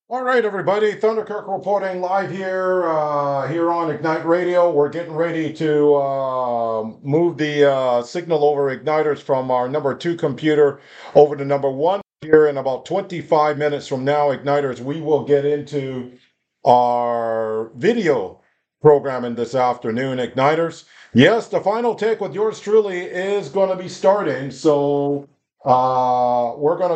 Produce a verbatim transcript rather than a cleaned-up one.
All right, everybody. Thunderkirk reporting live here, uh, here on Ignite Radio. We're getting ready to uh, move the uh, signal over igniters from our number two computer over to number one. Here in about twenty-five minutes from now, igniters, we will get into our video programming this afternoon, igniters. Yes, the final take with yours truly is going to be starting. So uh, we're going to